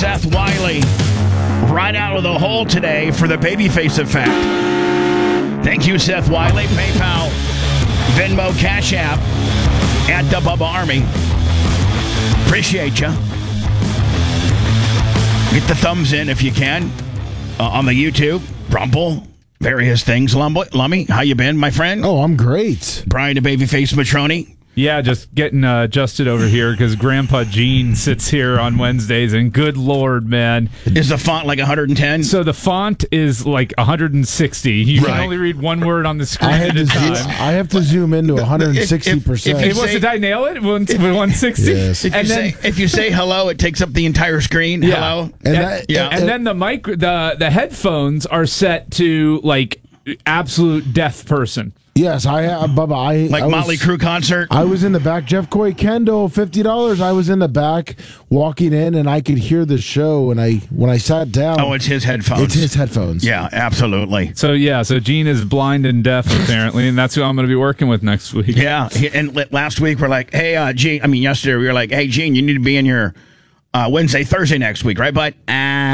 Seth Wiley right out of the hole today for the Babyface Effect. Thank you, Seth Wiley. PayPal, Venmo, Cash App, at the Bubba Army. Appreciate you. Get the thumbs in if you can on the YouTube, Rumble, various things. Lummy, how you been, my friend? Oh, I'm great. Brian the Babyface Matroni. Yeah, just getting adjusted over here because Grandpa Gene sits here on Wednesdays, and good Lord, man. Is the font like 110? So the font is like 160. You Right. can only read one word on the screen I at a time. have to zoom into 160%. If you Did I nail it? 160? Yes. If you say hello, it takes up the entire screen. Yeah. Hello? And then the headphones are set to like absolute deaf person. Yes, Bubba. Like Motley Crue concert? I was in the back. Jeff Coy Kendall, $50. I was in the back walking in, and I could hear the show. And when I sat down, Oh, it's his headphones. It's his headphones. Yeah, absolutely. So Gene is blind and deaf apparently, and that's who I'm going to be working with next week. Yeah, and last week we're like, hey, Gene. Yesterday we were like, hey, Gene, you need to be in your Wednesday, Thursday next week, right? But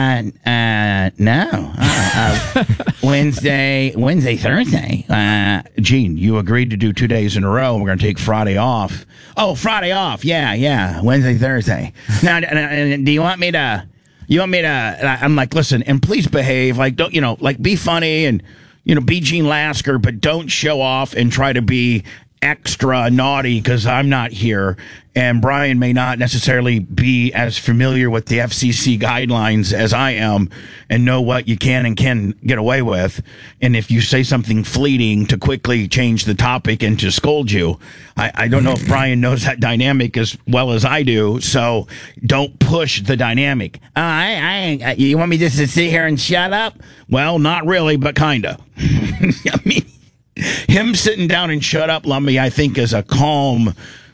no, Wednesday, Thursday. Gene, you agreed to do 2 days in a row. We're going to take Friday off. Oh, Friday off. Yeah. Wednesday, Thursday. Now, do you want me to? I'm like, listen, and please behave. Like, don't be funny and be Gene Lasker, but don't show off and try to be extra naughty because I'm not here, and Brian may not necessarily be as familiar with the FCC guidelines as I am and know what you can and can get away with. And if you say something fleeting to quickly change the topic and to scold you, I don't know if Brian knows that dynamic as well as I do, so don't push the dynamic. You want me just to sit here and shut up? Well, not really, but kinda. I mean, him sitting down and shut up, Lummy, I think is a calm,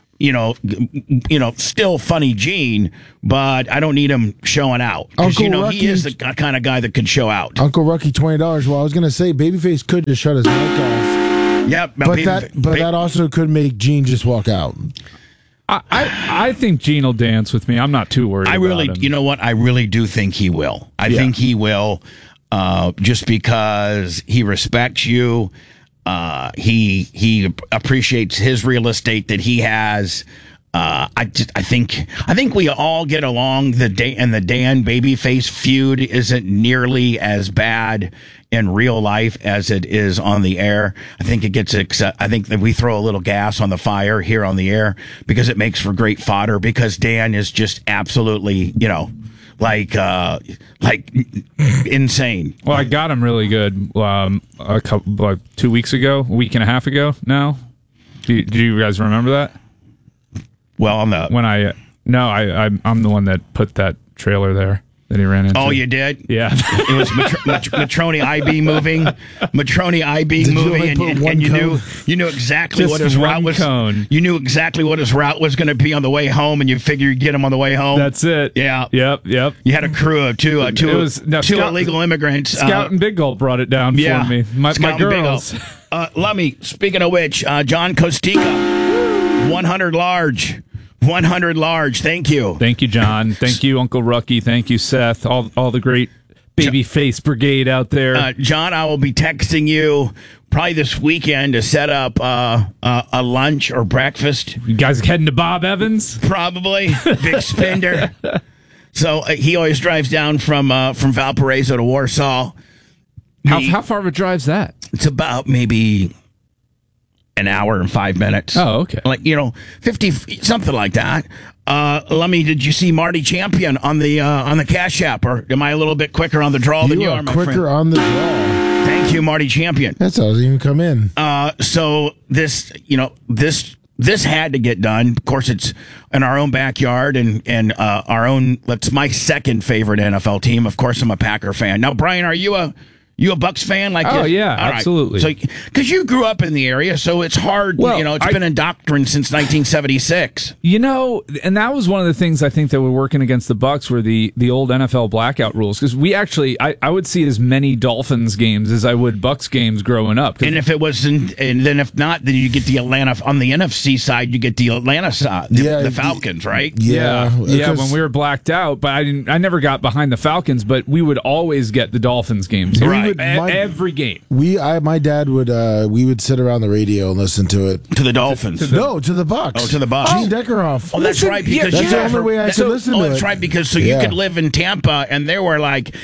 still funny Gene, but I don't need him showing out. Because, he is the kind of guy that could show out. Uncle Rucky, $20. Well, I was going to say, Babyface could just shut his mic off. Yeah, but that also could make Gene just walk out. I think Gene will dance with me. I'm not too worried about him. You know what? I really do think he will. I think he will, just because he respects you. He appreciates his real estate that he has. I think we all get along. The Dan Babyface feud isn't nearly as bad in real life as it is on the air. I think I think that we throw a little gas on the fire here on the air because it makes for great fodder. Because Dan is just absolutely, like insane. Well, I got him really good a couple 2 weeks ago, a week and a half ago now. Do you guys remember that? Well, I'm the I'm the one that put that trailer there that he ran into. Oh, you did? Yeah. It was Matroni IB moving. Matroni IB moving, and you knew exactly Just what his route was. Cone. You knew exactly what his route was going to be on the way home, and you figured you'd get him on the way home. That's it. Yeah. Yep. You had a crew of two illegal immigrants. Scout and Big Gulp brought it down for me. My girls. Lummy, speaking of which, John Costica, 100 large. 100 large. Thank you. Thank you, John. Thank you, Uncle Rucky. Thank you, Seth. All the great Babyface brigade out there. John, I will be texting you probably this weekend to set up a lunch or breakfast. You guys heading to Bob Evans? Probably. Big spender. So he always drives down from Valparaiso to Warsaw. How far of a drive's that? It's about maybe an hour and 5 minutes. Oh, okay. 50, something like that. Lummy, did you see Marty Champion on the Cash App, or am I a little bit quicker on the draw than you are, my friend? Quicker on the draw. Thank you, Marty Champion. That's how it even come in. So this had to get done. Of course, it's in our own backyard and our own. That's my second favorite NFL team. Of course, I'm a Packer fan. Now, Brian, are you You a Bucks fan? Like, Oh, yeah, all right. absolutely. So, because you grew up in the area, so it's hard. Well, It's been indoctrined since 1976. And that was one of the things I think that were working against the Bucks were the old NFL blackout rules. Because we actually, I would see as many Dolphins games as I would Bucks games growing up. And if it wasn't, and then if not, then you get the Atlanta on the NFC side. You get the Atlanta side, the Falcons, right? Yeah. When we were blacked out, but I never got behind the Falcons, but we would always get the Dolphins games. Right. Every game. My dad would we would sit around the radio and listen to it. To the Dolphins. To the Bucks. Oh, to the Bucks. Gene Deckerhoff. Oh, that's right. Because that's the only way I could listen to it. That's right. Because you could live in Tampa, and there were like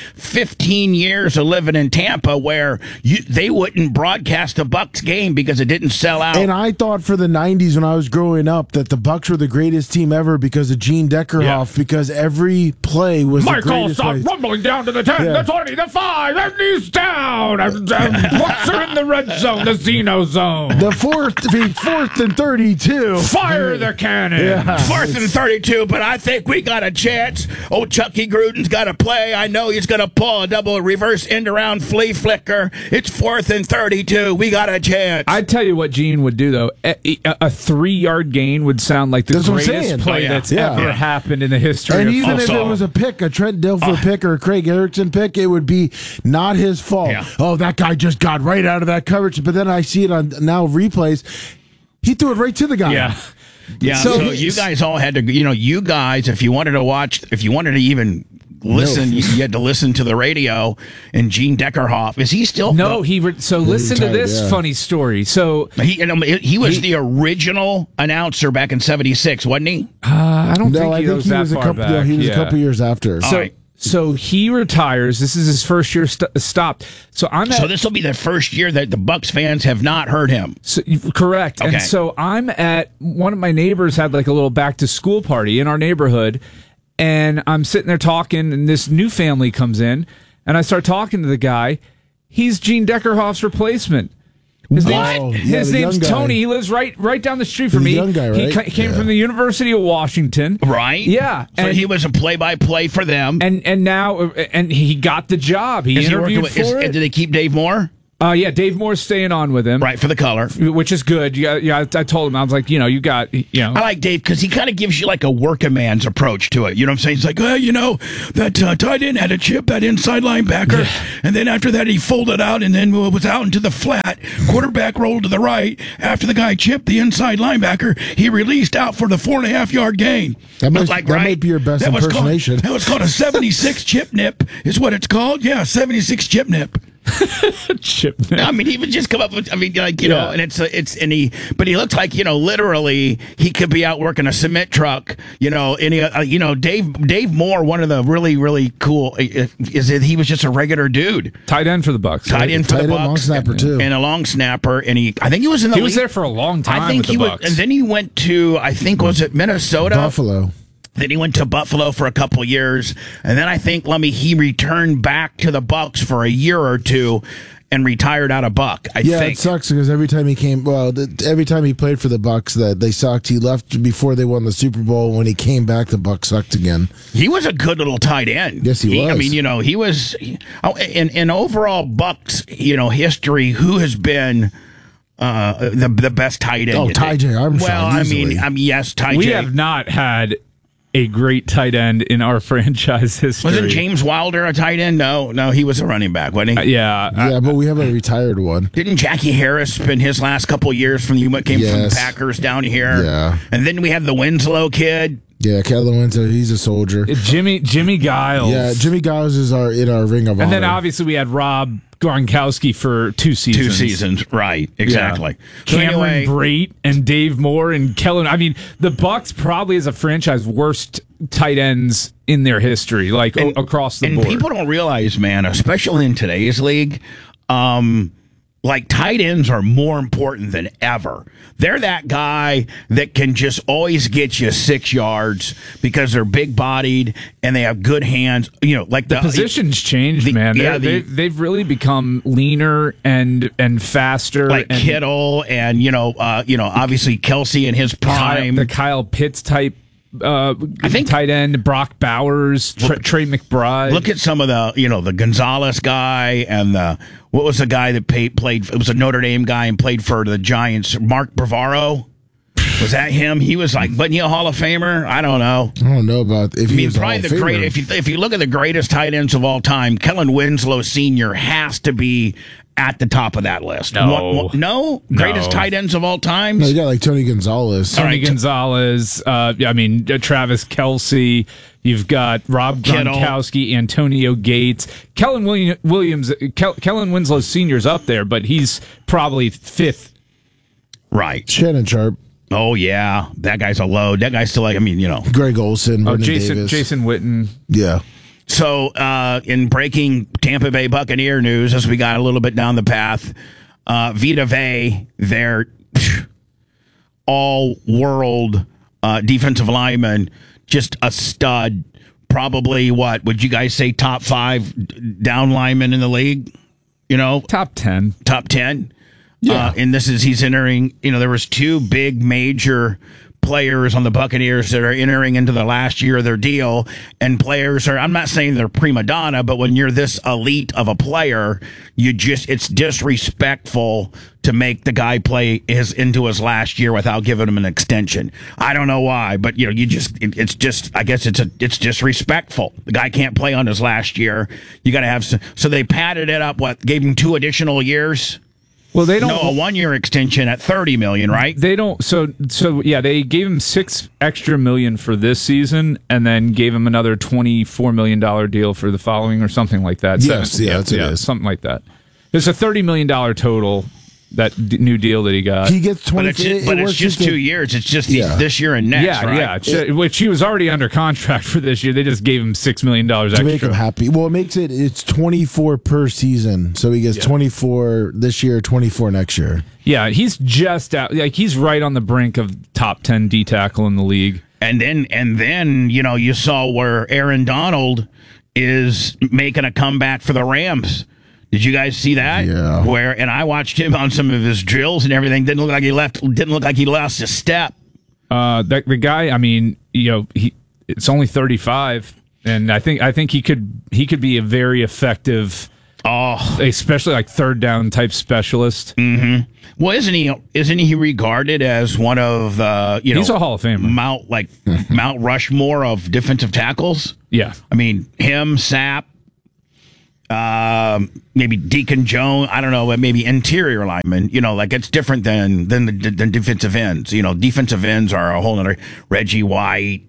15 years of living in Tampa where they wouldn't broadcast a Bucks game because it didn't sell out. And I thought for the 90s when I was growing up that the Bucks were the greatest team ever because of Gene Deckerhoff, because every play was the greatest stop play. rumbling down to the 10, the 20, the 5, and he's down. Bucks are in the red zone, the Zeno zone. The fourth and 32. Fire the cannon. Yeah. 4th and 32, but I think we got a chance. Oh, Chucky Gruden's got to play. I know he's going to pull a double reverse end around flea flicker. It's 4th and 32. We got a chance. I'd tell you what Gene would do, though. A 3-yard gain would sound like the That's what I'm greatest saying. play that's ever happened in the history And of even if football. it was a pick, a Trent Dilfer pick or a Craig Erickson pick, it would be not his fault. Yeah. Oh, that guy just got right out of that coverage. But then I see it on now replays. He threw it right to the guy. Yeah. Yeah, so you guys all had to, you guys, if you wanted to even listen, you had to listen to the radio. And Gene Deckerhoff, is he still? No, listen to this funny story. So he was the original announcer back in '76, wasn't he? I don't think he was that a far couple. back. No, he was a couple years after. So he retires. This is his first year stopped. So this will be the first year that the Bucks fans have not heard him. So, correct. Okay. And so I'm at one of my neighbors had like a little back to school party in our neighborhood, and I'm sitting there talking, and this new family comes in, and I start talking to the guy. He's Gene Deckerhoff's replacement. His name's Tony. He lives right down the street from me. Young guy, right? He came from the University of Washington. Right? Yeah. So he was a play-by-play for them. And now he got the job. He interviewed for it. Did they keep Dave Moore? Yeah, Dave Moore's staying on with him. Right, for the color. Which is good. I told him, I was like, I like Dave because he kind of gives you like a working man's approach to it. You know what I'm saying? He's like, that tight end had a chip, that inside linebacker. Yeah. And then after that, he folded out and then was out into the flat. Quarterback rolled to the right. After the guy chipped the inside linebacker, he released out for the 4.5-yard gain. That might be your best impersonation. That was called a 76 chip nip, is what it's called. Yeah, 76 chip nip. Chip nip. I mean, he would just come up with, and he looks like, literally he could be out working a cement truck, Dave Moore, one of the really, really cool, is that he was just a regular dude. Tight end for the Bucks. Tight end for the Bucks. Long snapper, too. And a long snapper, and I think he was in the He was there for a long time with the Bucks. And then he went to, was it Minnesota? Buffalo. Then he went to Buffalo for a couple years, and then I think he returned back to the Bucks for a year or two and retired out of Buck. I think it sucks because every time he played for the Bucks, that they sucked. He left before they won the Super Bowl. When he came back, the Bucks sucked again. He was a good little tight end. Yes, he was. I mean, he was in overall Bucks, history. Who has been the best tight end? Oh, Ty J. Armstrong. Well, easily. Yes, Ty J. We have not had a great tight end in our franchise history. Wasn't James Wilder a tight end? No, he was a running back, wasn't he? But we have a retired one. Didn't Jackie Harris spend his last couple years from the Packers down here? Yeah. And then we have the Winslow kid. Yeah, Kellen Winslow, he's a soldier. Jimmy Giles. Yeah, Jimmy Giles is in our ring of honor. And then obviously we had Rob Gronkowski for 2 seasons. 2 seasons, right? Exactly. Yeah. Cameron Brate and Dave Moore and Kellen. I mean, the Bucks probably as a franchise worst tight ends in their history, across the board. And people don't realize, man, especially in today's league, tight ends are more important than ever. They're that guy that can just always get you 6 yards because they're big bodied and they have good hands. The positions changed, man. Yeah, they've really become leaner and faster. Kittle and obviously Kelsey in his prime. The Kyle Pitts type I think tight end Brock Bowers, Trey McBride. Look at some of the Gonzalez guy and what was the guy that played? It was a Notre Dame guy and played for the Giants. Mark Bavaro. Was that him? He was wasn't he a Hall of Famer? I don't know. I don't know about if he was probably the great. If you look at the greatest tight ends of all time, Kellen Winslow Sr. has to be at the top of that list. No? Greatest tight ends of all time? No, you got like Tony Gonzalez. Gonzalez. Travis Kelce. You've got Rob Gronkowski, Antonio Gates, Kellen Williams. Kellen Winslow Sr. is up there, but he's probably fifth. Right. Shannon Sharp. Oh, yeah. That guy's a load. That guy's still Greg Olson. Jason Witten. Yeah. So, in breaking Tampa Bay Buccaneer news, as we got a little bit down the path, Vita Vea, their all-world defensive lineman, just a stud. Probably, what would you guys say, top 5 down lineman in the league? Top 10. Top 10? Yeah. And he's entering, there was 2 big major players on the Buccaneers that are entering into the last year of their deal, and players I'm not saying they're prima donna, but when you're this elite of a player, it's disrespectful to make the guy play into his last year without giving him an extension. I don't know why, but I guess it's disrespectful. The guy can't play on his last year. You got to have so they padded it up. Gave him 2 additional years. Well, they don't. No, a 1-year extension at $30 million, right? They don't. So yeah, they gave him $6 extra million for this season, and then gave him another $24 million deal for the following, or something like that. Yes, that's it. Something like that. It's a $30 million total. That new deal that he got. He gets 20. But it's just 2 years. It's just this year and next, right? Yeah. Which he was already under contract for this year. They just gave him $6 million extra to make him happy. Well, it's 24 per season, so he gets 24 this year, 24 next year. Yeah, he's just out. He's right on the brink of top 10 D tackle in the league. And then you saw where Aaron Donald is making a comeback for the Rams. Did you guys see that? Yeah. And I watched him on some of his drills and everything. Didn't look like he lost a step. The guy, it's only 35, and I think he could be a very effective, especially like third down type specialist. Mm-hmm. Well, isn't he regarded as one of he's a Hall of Famer, Mount Rushmore of defensive tackles? Yeah. Him, Sapp. Maybe Deacon Jones, I don't know, but maybe interior linemen. It's different than defensive ends. Defensive ends are a whole other. Reggie White.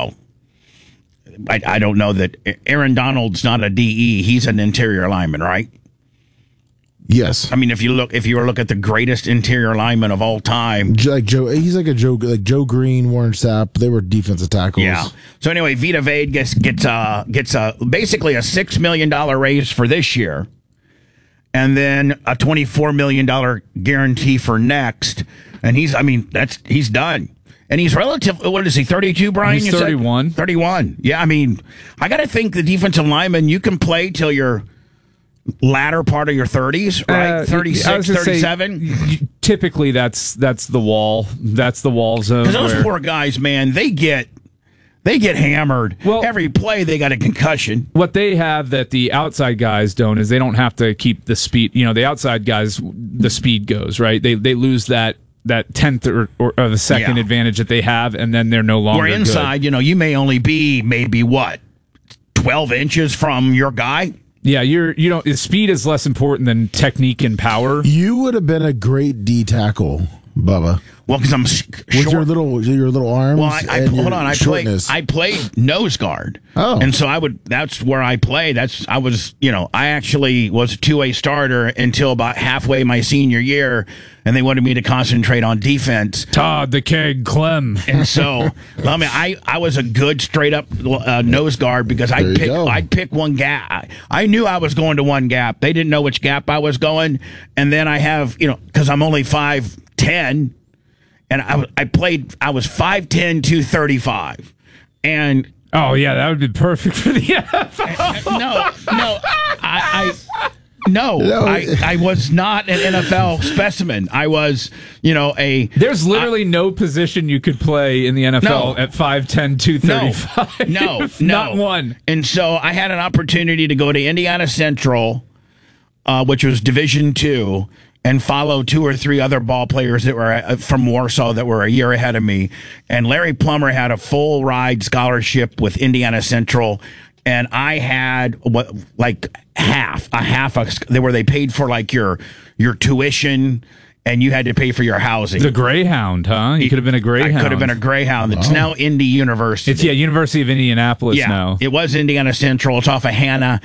I don't know that Aaron Donald's not a DE. He's an interior lineman, right? Yes. If you look at the greatest interior lineman of all time, like he's like Joe Green, Warren Sapp. They were defensive tackles. Yeah. So anyway, Vita Vea gets basically a $6 million raise for this year, and then a $24 million guarantee for next. And he's done. And he's relative. What is he? 32, Brian? He's 31. 31. Yeah. I got to think the defensive lineman, you can play till you're latter part of your 30s, right? 36, 37. Typically, that's the wall. That's the wall zone. Because those poor guys, man, they get hammered. Well, every play they got a concussion. What they have that the outside guys don't is they don't have to keep the speed. The outside guys, the speed goes, right. They lose that tenth or the second advantage that they have, and then they're no longer. Where inside, good. You may only be maybe 12 inches from your guy. Yeah, speed is less important than technique and power. You would have been a great D tackle, Bubba. Well, because I'm short. With your little arms. Well, I played nose guard. Oh, and so that's where I played. I actually was a 2-way starter until about halfway my senior year, and they wanted me to concentrate on defense. Todd the Keg Clem. And so, I was a good straight up nose guard because I'd pick one gap. I knew I was going to one gap. They didn't know which gap I was going, and then I have because I'm only 5'10". And I was 5'10", 235. And oh yeah, that would be perfect for the NFL. No. No, I was not an NFL specimen. I was, There's literally no position you could play in the NFL at 5'10", 235. No, Not one. And so I had an opportunity to go to Indiana Central, which was Division II, and follow 2 or 3 other ball players that were from Warsaw that were a year ahead of me. And Larry Plummer had a full ride scholarship with Indiana Central, and I had half where they paid for like your tuition, and you had to pay for your housing. The Greyhound, huh? You could have been a Greyhound. I could have been a Greyhound. It's now Indy University. It's University of Indianapolis now. It was Indiana Central. It's off of Hannah.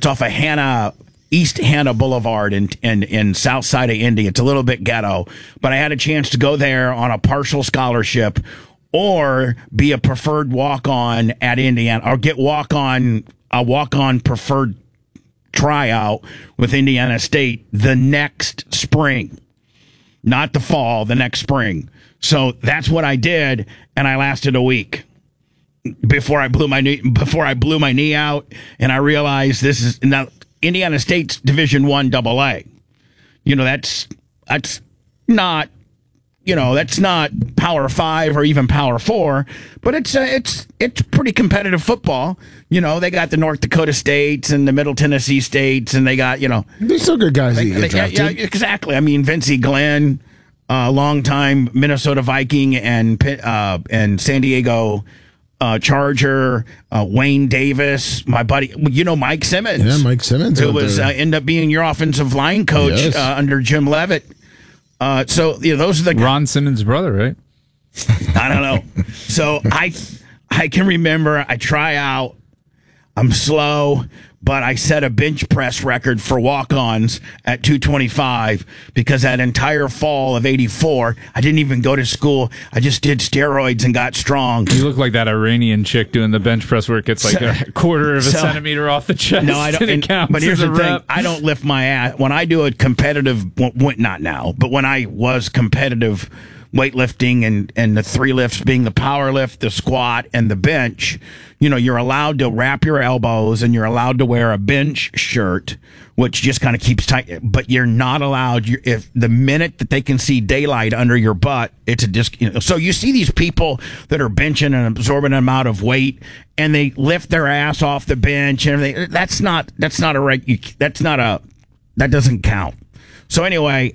East Hannah Boulevard in south side of Indy. It's a little bit ghetto, but I had a chance to go there on a partial scholarship or be a preferred walk-on at Indiana, or get a walk-on preferred tryout with Indiana State the next spring. Not the fall, the next spring. So that's what I did, and I lasted a week before I blew my knee out, and I realized this is now Indiana State's Division I AA. That's not that's not Power 5 or even Power 4, but it's pretty competitive football. They got the North Dakota States and the Middle Tennessee States, and they got they're still good guys. Yeah, exactly. I mean, Vincey Glenn, longtime Minnesota Viking and San Diego Charger, Wayne Davis, my buddy, Mike Simmons. Yeah, Mike Simmons, who was ended up being your offensive line coach under Jim Leavitt. So those are the Ron Simmons' brother, right? I don't know. So I can remember I try out. I'm slow, but I set a bench press record for walk-ons at 225 because that entire fall of '84, I didn't even go to school. I just did steroids and got strong. You look like that Iranian chick doing the bench press where it gets like a quarter of a centimeter off the chest. No, I don't. But here's the thing: I don't lift my ass when I do a competitive. Not now, but when I was competitive weightlifting and the 3 lifts being the power lift, the squat, and the bench, you're allowed to wrap your elbows and you're allowed to wear a bench shirt, which just kind of keeps tight. But you're not allowed, if the minute that they can see daylight under your butt, it's a disc. So you see these people that are benching an absorbent amount of weight and they lift their ass off the bench and everything. That doesn't count. So anyway,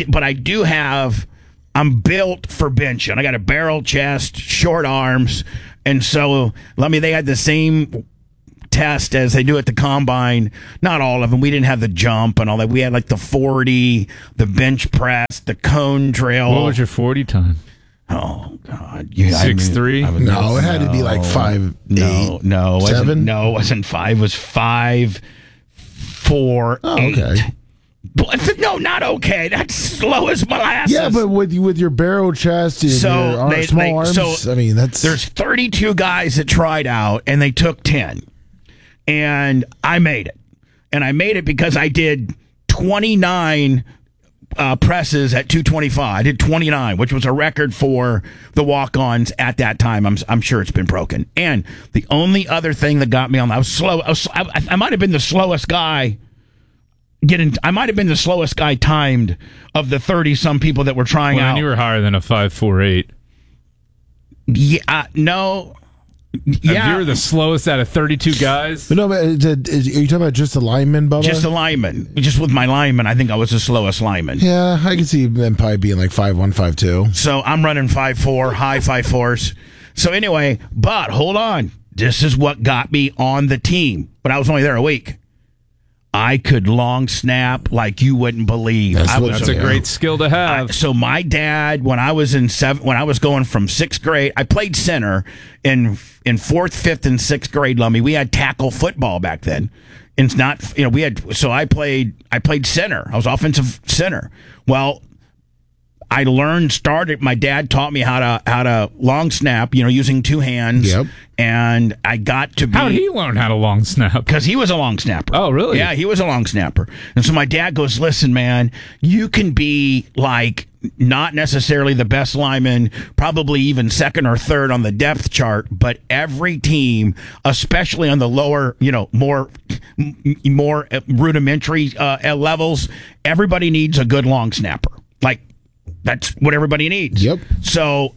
I'm built for benching. I got a barrel chest, short arms, and so they had the same test as they do at the combine. Not all of them. We didn't have the jump and all that. We had like the 40, the bench press, the cone drill. What was your 40 time? Oh God, 6'3"? No, it had to be like 5'8". No, 7. No, it wasn't 5. It was 5'4". Oh, 8. okay. No, not okay. That's slow as molasses. Yeah, but with your barrel chest and your small arms, there's 32 guys that tried out, and they took 10, and I made it, and I made it because I did 29 presses at 225. I did 29, which was a record for the walk-ons at that time. I'm sure it's been broken. And the only other thing that got me on, I was slow. I might have been the slowest guy. I might have been the slowest guy timed of the 30-some people that were trying out. And you were higher than a 5'4'8". Yeah, no. Yeah. You were the slowest out of 32 guys? But no, but are you talking about just the lineman, Bubba? Just the lineman. Just with my lineman, I think I was the slowest lineman. Yeah, I can see them probably being like 5'1", 5'2". So I'm running 5'4", high 5'4s. So anyway, but hold on. This is what got me on the team. But I was only there a week. I could long snap like you wouldn't believe. That's a great skill to have. So my dad, when I was going from 6th grade, I played center in 4th, 5th, and 6th grade. Lummy, we had tackle football back then. It's not, I played center. I was offensive center. Well, my dad taught me how to long snap, using 2 hands. Yep. And I got to be. How did he learn how to long snap? Because he was a long snapper. Oh, really? Yeah, he was a long snapper. And so my dad goes, listen, man, you can be like not necessarily the best lineman, probably even second or third on the depth chart, but every team, especially on the lower, more rudimentary levels, everybody needs a good long snapper. Like, that's what everybody needs. Yep. So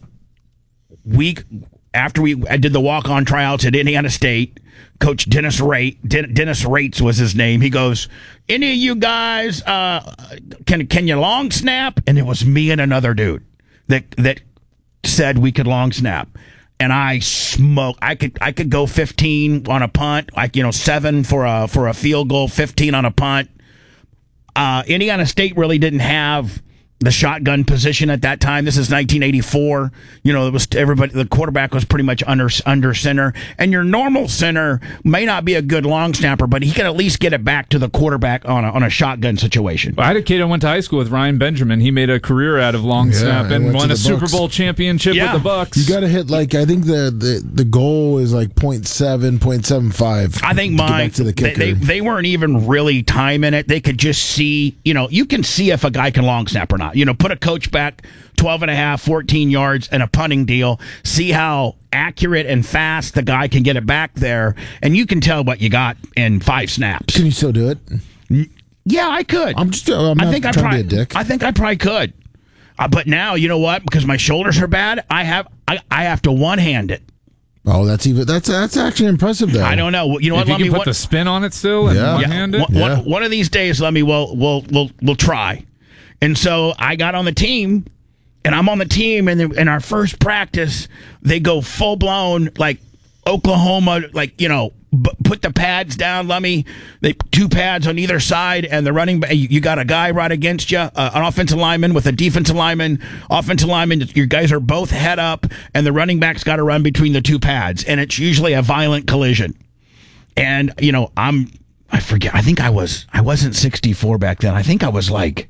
after I did the walk-on tryouts at Indiana State, Coach Dennis Rates was his name. He goes, "Any of you guys can you long snap?" And it was me and another dude that said we could long snap. And I could go 15 on a punt, 7 for a field goal, 15 on a punt. Indiana State really didn't have the shotgun position at that time. This is 1984. It was everybody. The quarterback was pretty much under center, and your normal center may not be a good long snapper, but he can at least get it back to the quarterback on a shotgun situation. I had a kid I went to high school with, Ryan Benjamin. He made a career out of long snap and won a Super Bowl championship with the Bucks. You got to hit I think the goal is like 0.7, 0.75. I think they weren't even really timing it. They could just see. You can see if a guy can long snap or not. Put a coach back 12 and a half, 14 yards and a punting deal. See how accurate and fast the guy can get it back there. And you can tell what you got in 5 snaps. Can you still do it? Yeah, I could. I think I probably could. But now, you know what? Because my shoulders are bad, I have to one-hand it. Oh, that's actually impressive, though. I don't know. You know what? If you can put the spin on it still and one-hand it? One of these days, we'll try. And so I got on the team, and I'm on the team, and in our first practice, they go full-blown, like Oklahoma, put the pads down, Lummy. They 2 pads on either side, and the running back, you got a guy right against you, an offensive lineman with a defensive lineman. Offensive lineman, your guys are both head up, and the running back's got to run between the 2 pads, and it's usually a violent collision. And, I forget, I think I wasn't 64 back then. I think I was like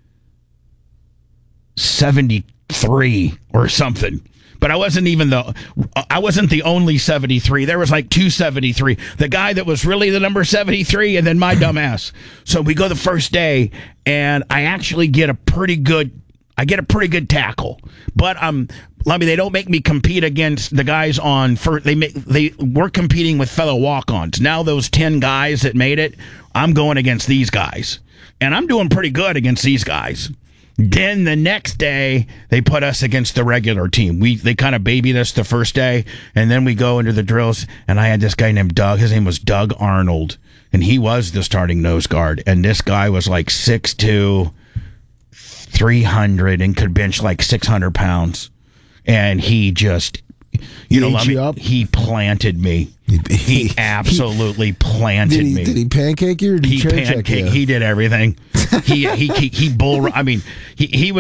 73 or something, but I wasn't the only 73. There was like 273. The guy that was really the number 73, and then my dumbass. So we go the first day, and I actually get a pretty good tackle. But they don't make me compete against the guys on first. We're competing with fellow walk-ons. Now those 10 guys that made it, I'm going against these guys, and I'm doing pretty good against these guys. Then the next day, they put us against the regular team. They kind of babied us the first day, and then we go into the drills, and I had this guy named Doug. His name was Doug Arnold, and he was the starting nose guard. And this guy was like 6'2", 300, and could bench like 600 pounds. And he just... he planted me. He absolutely planted me. Did he pancake you or did he chair check you? He did everything. He was